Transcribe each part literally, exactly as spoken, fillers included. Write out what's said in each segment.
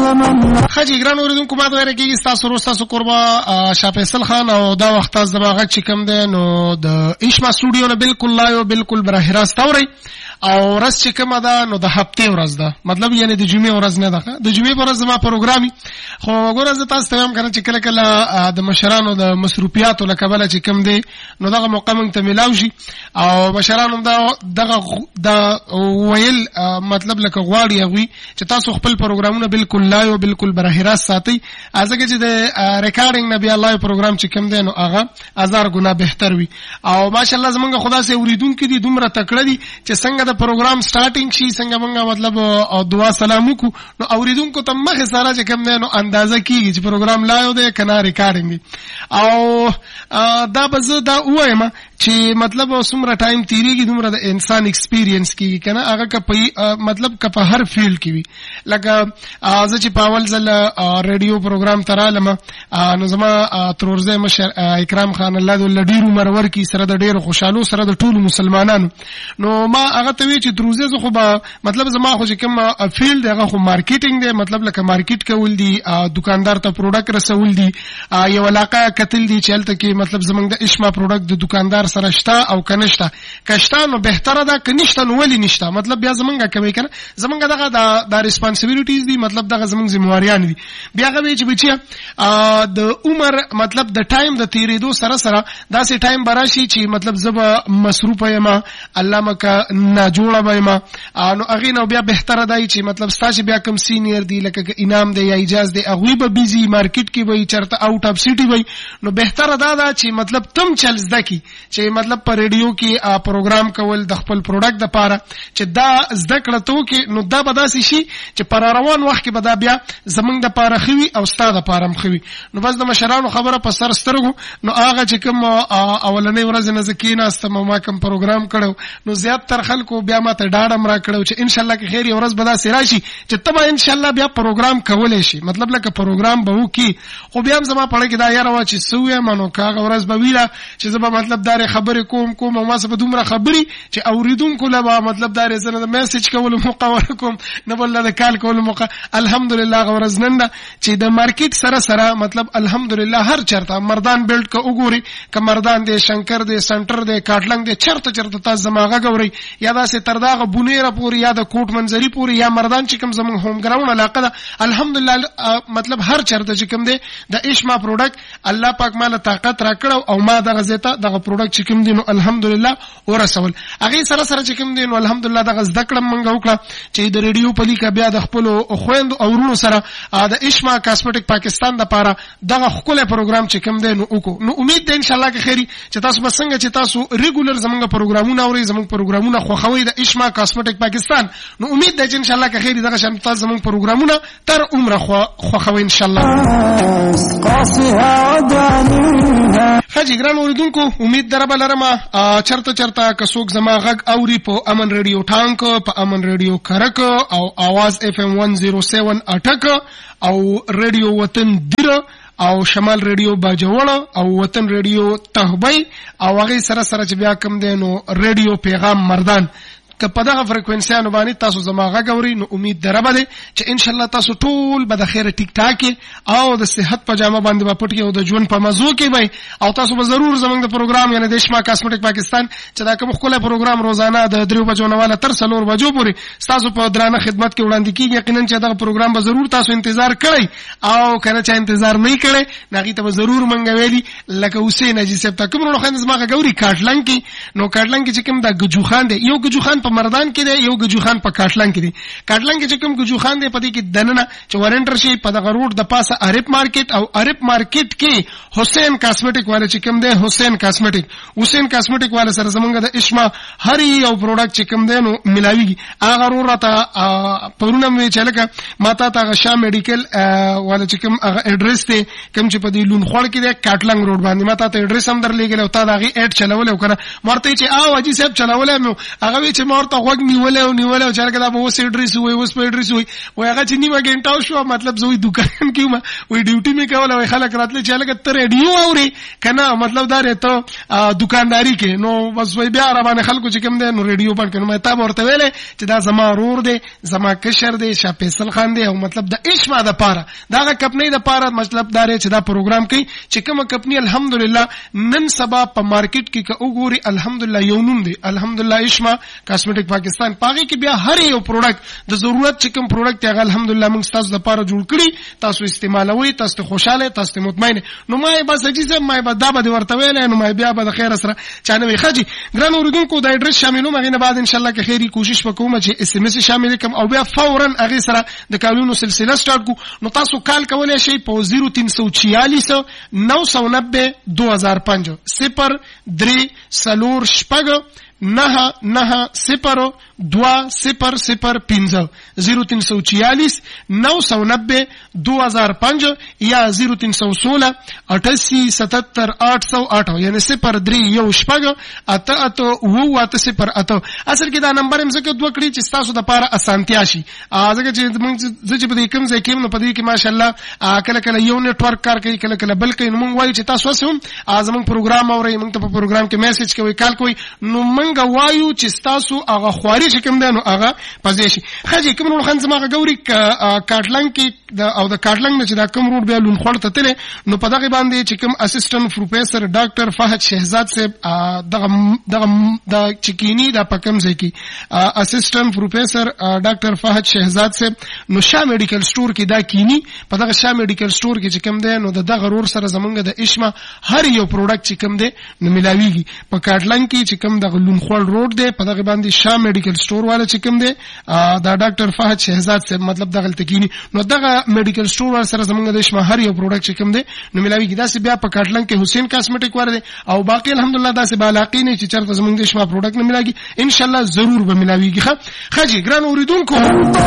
خاجي ګران اوریدونکو ما ته ورکیږي تاسو روستا سو قربا شاه فیصل خان او دا وخت تاسو دغه چې کوم دی نو د اشما سټوډیو نه بالکل لایو بالکل براه راست اوري او ورځ چې کومه ده نو د هفته ورځ ده مطلب یعنی د جمعې ورځ نه ده د جمعې پر ورځ ما پروګرامي خو وګوره زه تاسو ته هم کنه چې کله کله د مشرانو د مصروفیاتو لکبل چې کوم دی نو دغه موقع مونږ ته ملاوي شي او مشرانو دا دغه د ویل مطلب لکه غواړي هغه چې تاسو خپل پروګرامونه بالکل لایو بالکل براه راست ساتي ازګه چې د ریکارډینګ نه بیا لایو پروګرام چې کوم دی نو هغه هزار ګنا بهتر وي او ماشاءالله زمونږ خدا سي اوریدونکو دي دومره تکړه دي چې څنګه د پروګرام سٹارټینګ شي څنګه مونږه مطلب او دعا سلام وکړو نو اوریدونکو ته مخه سره چې کوم دی نو اندازه کیږي چې پروګرام لایو دی کنه ریکارډینګ او دا بزه دا وایم چې مطلب اوسمره ټایم تیریږي دومره د انسان ایکسپیرینس کیږي کنه هغه په مطلب ک په هر فیلډ کې وي لکه از چې پاول زل ریډیو پروګرام ترالم نو زما ترورزه مشر اکرام خان الله دې ډیرو مرور کی سره د ډیرو خوشاله سره د ټولو مسلمانانو نو ما هغه ته وی چې تروزه زه خو به مطلب زما خو چې کوم فیلډ هغه خو مارکیټینګ دی مطلب لکه مارکیټ کول دي دکاندار ته پروډکټ رسول دي یو علاقه کتل دي چلته کې مطلب زمنګ د اشما پروډکټ د دکاندار سره شتا او کنيشتا کشتا نو بهتره ده کنيشتا نو ولی نشتا مطلب بیا زمونږه کوي کنه زمونږه دغه د ریسپانسیبিলিټیز دي مطلب دغه زمونږ ذمہواریان دي بیا غوي چې بچیا د عمر مطلب د ټایم د تیریدو سره سره داسې ټایم براشي چې مطلب زبا مصروف یم الله مکه نه جوړه یم نو اغه نو بیا بهتره دی چې مطلب ستاسو بیا کم سینیئر دی لکه انعام دی یا اجازه دی اغه به بیزی مارکیټ کې وای چرته اوټ اف سټي وای نو بهتره دا ده چې مطلب تم چل زده کی چې مطلب پر ریډیو کې پروګرام کول د خپل پروډکټ د پاره چې دا زده کړه تو کې نو دا به داسې شي چې پر روان وخت کې به دا بیا زمنګ د پاره خوي او ستاد د پاره مخوي نو بس د مشرانو خبره په سر سترګو نو هغه چې کوم اولنې ورځ نه زکینا استم ما کوم پروګرام کړو نو زیات تر خلکو بیا ما ته ډاډم را کړو چې ان شاء الله کې خیر ورځ به دا سراشي چې تبه ان شاء الله بیا پروګرام کولای شي مطلب لکه پروګرام به وکي خو بیا زما پړه کې دا یاره وا چې سوې منو کاغه ورځ به ویلا چې زما مطلب دار خبره کوم کوم ما سبه دومره خبري چې اوریدونکو له مطلب دار زنه د میسج کول موقع ورکوم نه بل د کال کول موقع الحمدلله غورز نن چې د مارکیټ سره سره مطلب الحمدلله هر چرته مردان بیلټ ک وګوري ک مردان دي شنکر دي سنټر دي کاټلنګ دي چرته چرته تاسو زماغه غوري یا داسې ترداغه بونیره پوری یا د کوټ منځري پوری یا مردان چې کوم زمون هوم ګراوند علاقه ده الحمدلله مطلب هر چرته چې کوم دي د اشما پروډکټ الله پاک مال طاقت راکړو او ما د غزته د پروډکټ چې کوم دي نو الحمدلله ورسول هغه سره سره چې کوم دي نو الحمدلله د غز دکړه منګه وکړه چې د ریډیو په لیکه بیا د خپل خويند او ورونو سره د اشما کاسمیټک پاکستان د پاره دغه خپل پروګرام چې کوم دي نو وکړو نو امید ده ان شاء الله کې خیری چې تاسو به څنګه چې تاسو ریګولر زمونږ پروګرامونه اوري زمونږ پروګرامونه خوخوي د اشما کاسمیټک پاکستان نو امید ده چې ان شاء الله کې خیری دغه شان تاسو زمونږ پروګرامونه تر عمره خوخوي ان شاء الله خاجي ګران اوریدونکو امید دربه لرمه چرته چرته کڅوک زما غږ اوري په امن ریډیو ټانک په امن ریډیو کرک او आवाज اف ام one oh seven اٹک او ریډیو وطن دیر او شمال ریډیو باجوړ او وطن ریډیو تهبی او هغه سره سره چې بیا کم دینو ریډیو پیغام مردان که په دغه فریکوئنسیانو باندې تاسو زماغه غوري نو امید دربه دي چې ان شاء الله تاسو ټول به د خیره ټیک ټاک او د صحت پجامه باندې په پټي او د ژوند په موضوع کې وي او تاسو به ضرور زمونږ د پروګرام یعنی د اشما کاسمیټک پاکستان چې دا کوم خپل پروګرام روزانه د درو بجو نه والا تر څلور بجو پورې تاسو په درانه خدمت کې وړاندې کیږي یقینا چې دا پروګرام به ضرور تاسو انتظار کړئ او کنه چې انتظار نه کړئ ناغي ته به ضرور منګوي لکه حسین اجي صاحب ته کوم نو خند زماغه غوري کاټلنګ کې نو کاټلنګ کې چې کوم دا گجو خان دی یو گجو خان په مردان کې دی یو گجو خان په کاټلنګ کې دی کاټلنګ کې چې کوم گجو خان دی په دې کې دننه چې ورنټر شي په دغه روډ د پاسه عرب مارکیټ او عرب مارکیټ کې حسین کاسمیټک والے چې کوم دی حسین کاسمیټک حسین کاسمیټک والے سره زمونږ د اشما هر یو پروډکټ چې کوم دی نو ملاويږي هغه ورو راته پرونه مې چلکه ماته تا شاه میډیکل والے چې کوم هغه اډرس دی کوم چې په دې لون خور کې دی کاټلنګ روډ باندې ماته ته اډرس هم درلېګل او تا دا غي اډ چلول او کنه مرته چې او اجي صاحب چلول نو هغه چې ورته غوږ نیولې او نیولې او چې کله به اوس اډریس وي اوس په اډریس وي وای هغه چې نیمه ګنټه شو مطلب زوی دکان کې ما وای ډیوټي می کوله وای خلک راتله چې لکه تر ریډیو اوري کنه مطلب دا ته دکانداری کې نو بس وای بیا را باندې خلکو چې کوم دی نو ریډیو باندې کنه مې تا ورته ویلې چې دا زما رور دی زما کشر دی شاه فیصل خان دی او مطلب د عشما د پاره دا کمپنی د پاره مطلب دا چې دا پروګرام کوي چې کومه کمپنی الحمدلله نن سبا په مارکیټ کې که وګوري الحمدلله یو نوم دی الحمدلله عشما کاسمیټک پاکستان پاګه کې بیا هر یو پروډکټ د ضرورت چې کوم پروډکټ هغه الحمدلله موږ تاسو د پاره جوړ کړی تاسو استعمالوي تاسو خوشاله تاسو مطمئن نو ما بس چې ما به دا به ورته ویل نو ما بیا به د خیر سره چانه وي خجی ګران اوریدونکو د ایډریس شاملو مغه نه بعد ان شاء الله کې خیری کوشش وکوم چې اس ام اس شامل کوم او بیا فورا هغه سره د کالونو سلسله سٹارټ کو نو تاسو کال کولای شئ په صفر تین سو چوالیس نو سو نوے دو ہزار پانچ صفر درې سلور شپږ نه نه صفر دوا صفر صفر پنځه صفر تین سو چوالیس نو سو نوے دو ہزار پانچ یا صفر تین سو سولہ اٹھاسی ستتر آٹھ سو آٹھ یعنی صفر درې یو شپږ اته اته وو اته صفر اته اصل کې دا نمبر هم زکه دوه کړی چې تاسو د پاره اسانتیا شي ازګه چې موږ چې په دې کوم ځای کې نو په دې کې ماشاءالله کله کله یو نیټ ورک کار کوي کله کله بل کوي نو موږ وایو چې تاسو هم ازمن پروګرام اورئ موږ ته په پروګرام کې میسج کوي کال کوي نو موږ وایو چې تاسو هغه خواري چې کوم دی نو هغه پځې شي خځې کوم نو خان زما غوري کاټلنګ کې او د کاټلنګ نه چې دا کوم روډ بیا لون خړ ته تله نو په دغه باندې چې کوم اسسټنټ پروفیسور ډاکټر فهد شهزاد صاحب دغه دغه د چکینی د پکم ځای کې اسسټنټ پروفیسور ډاکټر فهد شهزاد صاحب نو شاه میډیکل سٹور کې دا کینی په دغه شاه میډیکل سٹور کې چې کوم دی نو د دغه رور سره زمونږ د عشما هر یو پروډکټ چې کوم دی نو ملاویږي په کاټلنګ کې چې کوم دغه لون خړ روډ دی په دغه باندې شاه میډیکل سٹور والا چې کوم دی دا ډاکټر فهد شهزاد صاحب مطلب دغه تکینی نو دغه میډیکل سٹور ور سره زمونږ د عشما هر یو پروډکټ چې کوم دی نو ملاویږي دا سه بیا په کاټلنګ کې حسین کاسمیټک ور دی او باقی الحمدلله دا سه بالاقی نه چې چرته زمونږ د عشما پروډکټ نه ملاویږي ان شاء الله ضرور به ملاویږي ښه خجی ګران اوریدونکو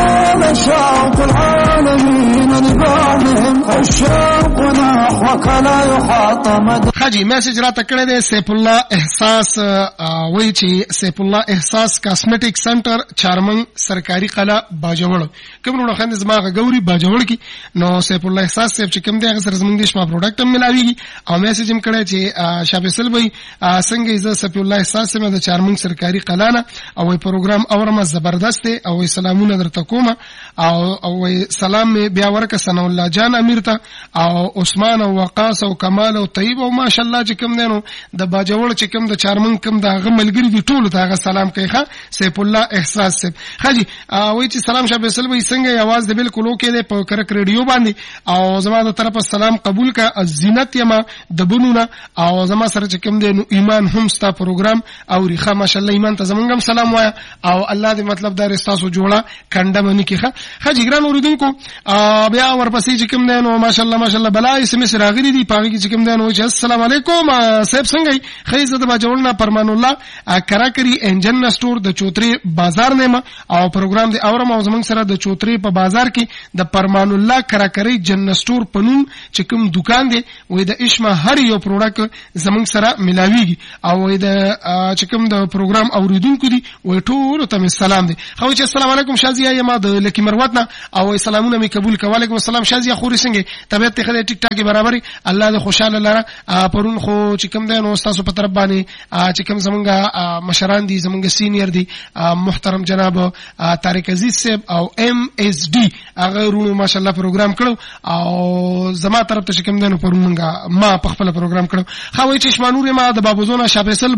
خجی میسج را تکړه دی سیف الله احساس وای چې سیف الله احساس کاسمیټک سنټر چارمن سرکاري قلعه باجوړ کوم نو خند زما غوري باجوړ کی نو سیف الله احساس صاحب چې کوم دی هغه سره زمونږ د شپه پروډکټ هم ملاویږي او میسج هم کړی چې شاه فیصل بھائی څنګه ز سیف الله احساس سره د چارمن سرکاري قلعه نه او پروګرام اورمه زبردست او سلامونه درته کوم او او سلام بیا ورکه ثنا الله جان امیر ته او عثمان او وقاص او کمال او طیب او ماشاءالله چې کوم دینو د باجوړ چې کوم د چارمن کوم د غملګری دی ټول ته سلام کوي ښا سیف الله احساس صاحب خجی وای چې سلام شاه فیصل بھائی څنګه आवाज د بالکل اوکې ده په کرک ریډیو باندې او زما د طرفه سلام قبول کا زینت یما د بنونه او زما سره چې کوم دی نو ایمان هم ستا پروګرام او ریخه ماشاءالله ایمان ته زمونږ سلام وایا او الله دې مطلب دا رستاسو جوړه کنده منی کیخه خجی ګران اوریدونکو بیا ورپسې چې کوم دی نو ماشاءالله ماشاءالله بلای سم سره غری دی پاږي چې کوم دی نو چې السلام علیکم صاحب څنګه خیزه د باجوړنا پرمان الله کراکری انجن سٹور د چوتری بازار نیمه او پروګرام دی اورم او زمونږ سره د چوتری په بازار کې د پرمان الله کراکری جن سٹور پنوم چې کوم دکان دی وې د عشما هر یو پروډکټ زمونږ سره ملاویږي او وې د چې کوم د پروګرام اوریدونکو دی وې ټول ته سلام دی خو چې السلام علیکم شازیه یم د لکی مروتنا او سلامونه می قبول کوالکم السلام شازیه خوري څنګه طبيعت ته خله ټیک ټاک برابرۍ الله د خوشاله لره پرون خو چې کوم دی نو تاسو په طرف باندې چې کوم زمونږ مشران دي زمونږ سینیئر دي محترم جناب طارق عزیز صاحب او ام ایس ډي هغه ورونو ماشاءالله پروګرام کړو او زما طرف ته کوم دی نو پرون ما په خپل پروګرام کړو خو چې شمانور ما د بابوزونه شاه فیصل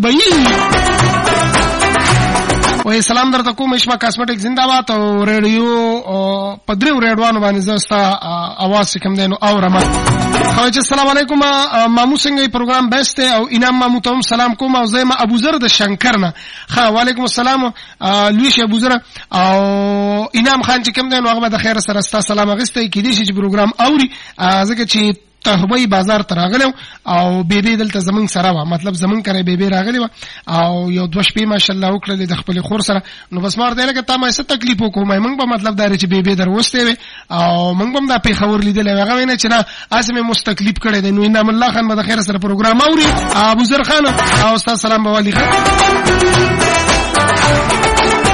بې وای سلام درته کوم عشما کاسمیټک زنده‌باد او ریډیو پدریو ریډوانو باندې زستا आवाज کوم دی نو اورم خو چې السلام علیکم مامو څنګه پروګرام بیسټ او انعام مامو ته سلام کوم او زما ابو ذر د شنکرنه ها وعلیکم السلام لویش ابو ذر او انعام خان چې کوم دی نو هغه د خیر سره ستا سلام غسته کې دي چې پروګرام اوري ځکه چې تهوی بازار ته راغلو او بیبي دلته زمون سره وا مطلب زمون کرے بیبي راغلی و او یو دوه شپې ماشاءالله وکړل د خپل خور سره نو بس مار دی لکه تا مې څه تکلیف وکوم مې په مطلب دا چې بیبي دروسته وي او موږ هم دا په خبر لیدل هغه ویني چې نه اسمه مستقلیف کړي دی نو انعام الله خان به خیر سره پروګرام اوري ابو ذر خان او استاد سلام بوالي خان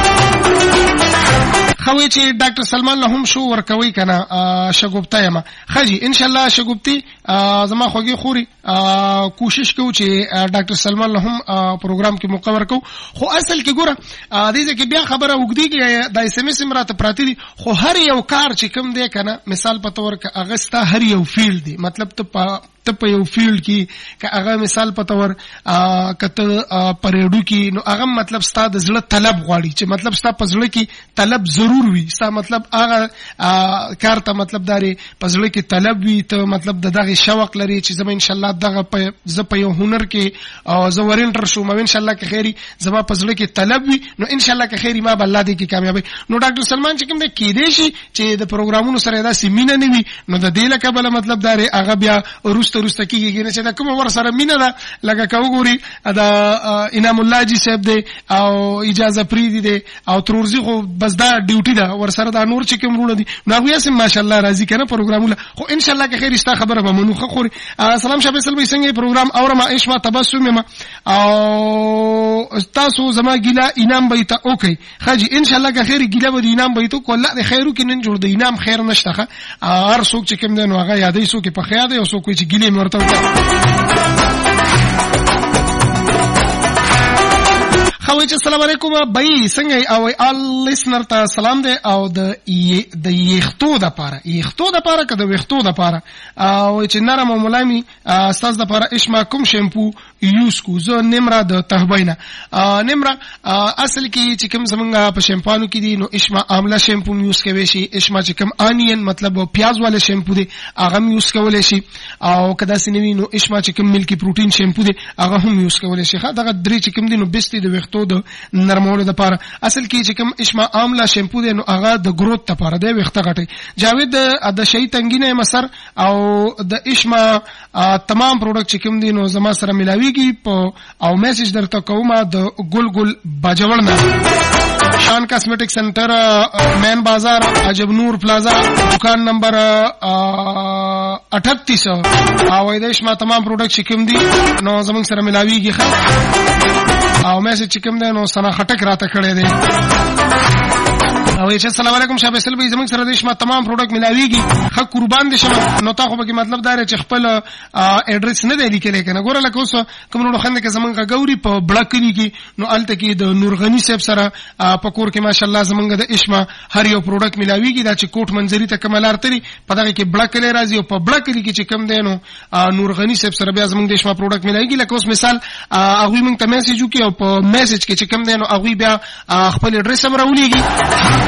خوي چې ډاکټر سلمان له هم شو ورکوي کنه شګوبتا یم خجی ان شاء الله شګوبتی زما خوږی خوري کوشش کوو چې ډاکټر سلمان له هم پروګرام کې مقرر کو خو اصل کې ګوره دې ځکه بیا خبره وګديږي د اس ام اس مراته پراتی دي خو هر یو کار چې کوم دی کنه مثال په تور کې اغستا هر یو فیلډ دی مطلب ته ته په یو فیلډ کې که هغه مثال په تور کته پریډو کې نو هغه مطلب ستاسو د زړه طلب غواړي چې مطلب ستاسو په زړه کې طلب ضرور وي ستاسو مطلب هغه کار ته مطلب داري په زړه کې طلب وي ته مطلب دغه شوق لري چې زما ان شاء الله دغه په ز په یو هنر کې او زه ورینټر شوم ان شاء الله کې خیری زما په زړه کې طلب وي نو ان شاء الله کې خیری ما بل الله دې کې کامیابی نو ډاکټر سلمان چې کوم دې کې دې شي چې د پروګرامونو سره دا سیمینه نیوي نو د دې لکه بل مطلب داري هغه بیا روسته روسته کیږي نه چې دا کوم ور سره مینه ده لکه کوګوري دا انعام الله جی صاحب دی او اجازه پری دی او ترورزی خو بس دا ډیوټي ده ور سره دا نور چې کوم رونه دي نو هغه سم ماشاءالله راضي کنه پروګرامونه خو ان شاء الله کې خیر استا خبره به منوخه خوري سلام شابه سلمي څنګه پروګرام اورما اشما تبسم ما او تاسو زما ګیلا انعام به ته اوکي خاجي ان شاء الله کې خیر ګیلا به انعام به ته کوله د خیرو کې نن جوړ د انعام خیر نشته هر څوک چې کوم دی نو هغه یادې څوک په خیاده او څوک چې ګیلې مرته خوي چې السلام علیکم بای څنګه او ال لیسنر ته سلام دی او د د یختو د پاره یختو د پاره کده وختو د پاره او چې نرم او ملایمي استاد د پاره اشما کوم شیمپو یوز کو زه نمره د تهبینا نمره اصل کې چې کوم زمونږ په شیمپانو کې دي نو اشما آملا شیمپو یوز کوي شي اشما چې کوم انین مطلب پیاز والے شیمپو دي هغه یوز کولای شي او کدا سینوي نو اشما چې کوم ملکی پروتین شیمپو دي هغه هم یوز کولای شي دا درې چې کوم دي نو بيستي د وختو د نرمولو د پاره اصل کې چې کوم اشما آملا شیمپو دی نو هغه د گروث لپاره دی وخته غټي جاوید د شي تنګینه مسر او د اشما تمام پروډکټ چې کوم دي نو زما سره ملاويږي او میسج درته کومه د ګل ګل باجوړ نه شان کاسمیټک سنټر مین بازار عجب نور پلازا دکان نمبر اٹھتیس او د اشما تمام پروډکټ چې کوم دي نو زمون سره ملاويږي او میسج چې کوم دی نو سنا خټک راته کړی دی او چې السلام علیکم شابه سلبي زموږ سره د شما تمام پروډکټ ملاويږي خو قربان دي شمه نو تا خو به مطلب دا چې خپل اډرس نه دی لیکل کنه ګوره لکه اوس کوم نو خنده کې زمونږه غوري په بلکري کې نو الته کې د نورغنی صاحب سره په کور کې ماشاءالله زمونږه د اشما هر یو پروډکټ ملاويږي دا چې کوټ منځري ته کملار تري په دغه کې بلکلې راځي او په بلکري کې چې کم دی نو نورغنی صاحب سره بیا زمونږ د اشما پروډکټ ملاويږي لکه اوس مثال هغه موږ ته میسج وکي او په میسج کې چې کم دی نو هغه بیا خپل اډرس هم راولېږي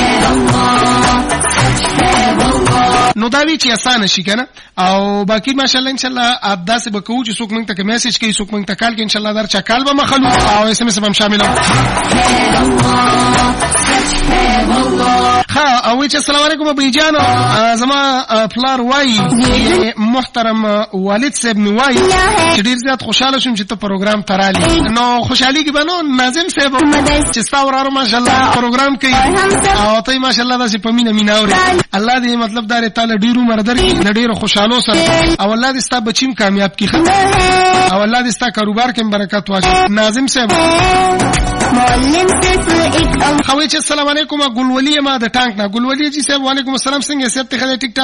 نو دا وی چې آسان شي کنه او باقی ماشاءالله ان شاء الله ادا سے بکو چې څوک موږ ته میسج کوي څوک موږ ته کال کې ان شاء الله در چا کال به مخلو او اس ام اس هم شامل ها او چې السلام علیکم ابو جان زما فلار وای محترم والد صاحب می وای چې ډیر زیات خوشاله شوم چې ته پروګرام ترالي نو خوشحالي کې بنو ناظم صاحب چې ستاور ماشاءالله پروګرام کوي او ته ماشاءالله داسې پمینه میناوري الله دې مطلب دار تعالی ډیرو مردر کې ډیرو خوشاله سره او الله دې ستا بچیم کامیاب کړي او الله دې ستا کاروبار کې برکت واچي ناظم صاحب معلم صاحب ایک خوي چې السلام علیکم ګلولي ما د ټانک نه ګلولي جی صاحب وعلیکم السلام څنګه سیادت خدای ټیک